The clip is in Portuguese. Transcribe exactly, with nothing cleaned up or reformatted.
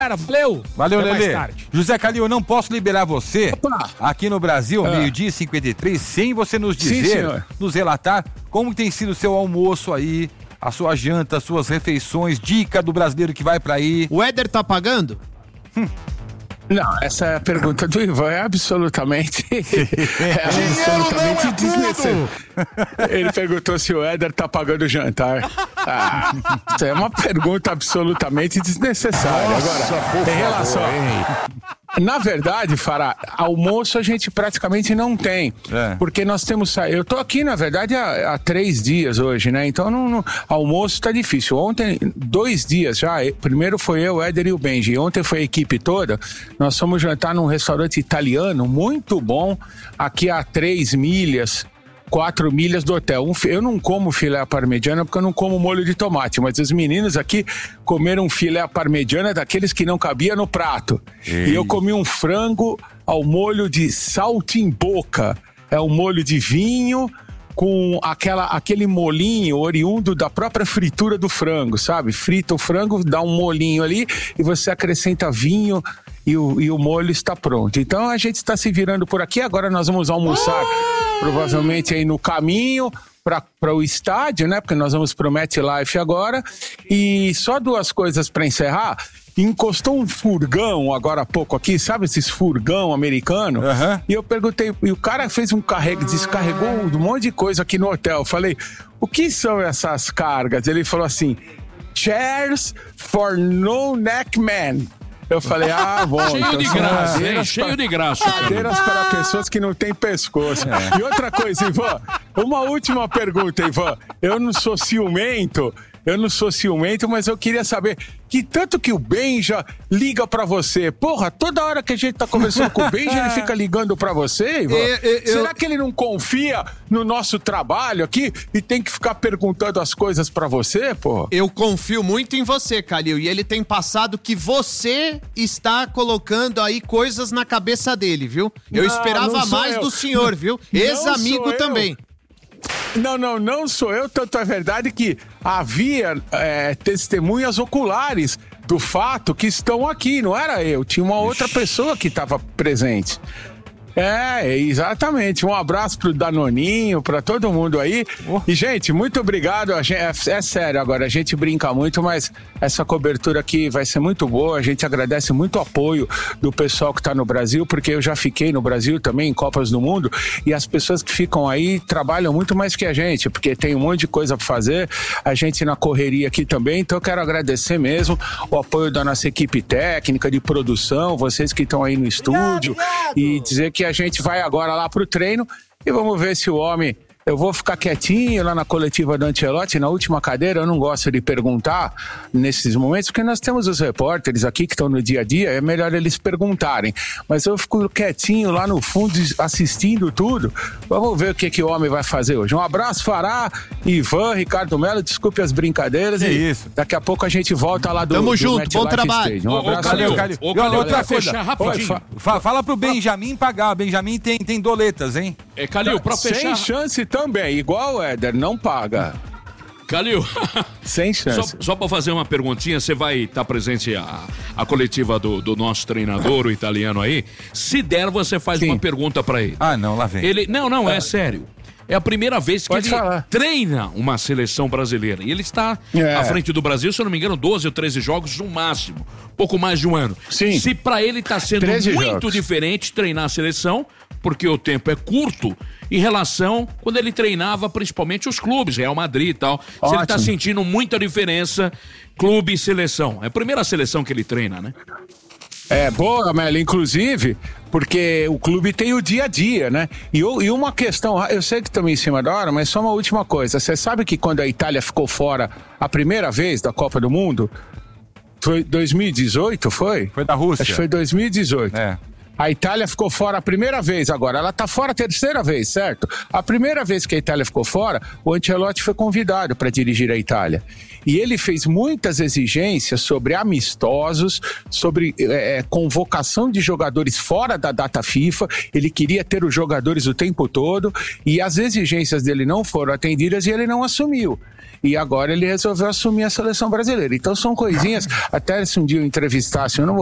Valeu. Valeu, Lelê. José Calil, eu não posso liberar você Opa. aqui no Brasil, Ah. meio-dia e cinquenta e três, sem você nos dizer, Sim, nos relatar como tem sido o seu almoço aí, a sua janta, as suas refeições, dica do brasileiro que vai pra aí. O Éder tá pagando? Hum. Não, essa pergunta do Ivan é absolutamente, é absolutamente desnecessária. Ele perguntou se o Éder tá pagando o jantar. Ah, isso é uma pergunta absolutamente desnecessária. Nossa, Agora, em relação a... Na verdade, Fará, almoço a gente praticamente não tem. É. Porque nós temos... Eu tô aqui, na verdade, há, há três dias hoje, né? Então, não, não, almoço tá difícil. Ontem, dois dias já. Primeiro foi eu, o Éder e o Benji. Ontem foi a equipe toda. Nós fomos jantar num restaurante italiano muito bom, aqui a três milhas, quatro milhas do hotel. Um, eu não como filé à parmegiana porque eu não como molho de tomate, mas os meninos aqui comeram filé à parmegiana daqueles que não cabia no prato. Ei. E eu comi um frango ao molho de saltimbocca. É um molho de vinho com aquela, aquele molinho oriundo da própria fritura do frango, sabe? Frita o frango, dá um molinho ali e você acrescenta vinho e o, e o molho está pronto. Então a gente está se virando por aqui. Agora nós vamos almoçar provavelmente aí no caminho para o estádio, né? Porque nós vamos pro MetLife agora. E só duas coisas para encerrar. Encostou um furgão agora há pouco aqui, sabe esses furgão americano? Uhum. E eu perguntei, e o cara fez um carrego, descarregou um monte de coisa aqui no hotel. Eu falei, o que são essas cargas? Ele falou assim, chairs for no neck man. Eu falei, ah, bom. Cheio então de graça, hein? Cheio pra, de graça. Cadeiras para pessoas que não têm pescoço. É. E outra coisa, Ivan, uma última pergunta, Ivan. Eu não sou ciumento, eu não sou ciumento, mas eu queria saber que tanto que o Benja liga pra você. Porra, toda hora que a gente tá conversando com o Benja, ele fica ligando pra você, Ivan. Eu, eu, Será eu... que ele não confia no nosso trabalho aqui e tem que ficar perguntando as coisas pra você, porra? Eu confio muito em você, Calil, e ele tem passado que você está colocando aí coisas na cabeça dele, viu? Eu não, esperava não mais eu. do senhor, viu? Ex-amigo também. Não, não, não sou eu, tanto é verdade que havia é, testemunhas oculares do fato que estão aqui, não era eu, tinha uma outra pessoa que estava presente. É, exatamente. Um abraço pro Danoninho, pra todo mundo aí. Oh. E, gente, muito obrigado. A gente, é, é sério, agora, a gente brinca muito, mas essa cobertura aqui vai ser muito boa. A gente agradece muito o apoio do pessoal que tá no Brasil, porque eu já fiquei no Brasil também, em Copas do Mundo, e as pessoas que ficam aí trabalham muito mais que a gente, porque tem um monte de coisa pra fazer, a gente na correria aqui também, então eu quero agradecer mesmo o apoio da nossa equipe técnica, de produção, vocês que estão aí no estúdio, obrigado, obrigado. E dizer que a gente vai agora lá pro treino e vamos ver se o homem... Eu vou ficar quietinho lá na coletiva do Ancelotti, na última cadeira. Eu não gosto de perguntar nesses momentos, porque nós temos os repórteres aqui que estão no dia a dia, é melhor eles perguntarem. Mas eu fico quietinho lá no fundo, assistindo tudo. Vamos ver o que, que o homem vai fazer hoje. Um abraço, Fará, Ivan, Ricardo Melo, desculpe as brincadeiras. É e isso. Daqui a pouco a gente volta lá do Tamo do junto, bom trabalho. Stage. Um abraço. Ô, Calil, Calil. Ô, Calil, outra coisa. Rapidinho. Oi, fa fala pro Benjamin pagar. O Benjamin tem, tem doletas, hein? É, Calil, pra fechar... Sem chance também, igual o Éder, não paga. Calil, sem chance. Só, só para fazer uma perguntinha, você vai estar tá presente a, a coletiva do, do nosso treinador, o italiano aí. Se der, você faz Sim. uma pergunta para ele. Ah, não, lá vem. Ele, não, não, é, é sério. É a primeira vez que Pode ele falar. treina uma seleção brasileira. E ele está é. à frente do Brasil, se eu não me engano, doze ou treze jogos no máximo. Pouco mais de um ano. Sim. Se para ele está sendo muito jogos. diferente treinar a seleção, porque o tempo é curto, em relação quando ele treinava principalmente os clubes, Real Madrid e tal. Ótimo. Se ele está sentindo muita diferença, clube e seleção. É a primeira seleção que ele treina, né? É, boa, Melo, inclusive, porque o clube tem o dia a dia, né? E, e uma questão, eu sei que estamos em cima da hora, mas só uma última coisa. Você sabe que quando a Itália ficou fora a primeira vez da Copa do Mundo, foi dois mil e dezoito, foi? Foi da Rússia. Acho que foi dois mil e dezoito. É. A Itália ficou fora a primeira vez agora, ela está fora a terceira vez, certo? A primeira vez que a Itália ficou fora, o Ancelotti foi convidado para dirigir a Itália. E ele fez muitas exigências sobre amistosos, sobre é, convocação de jogadores fora da data FIFA. Ele queria ter os jogadores o tempo todo e as exigências dele não foram atendidas e ele não assumiu. E agora ele resolveu assumir a seleção brasileira. Então são coisinhas, até se um dia eu entrevistasse, eu não vou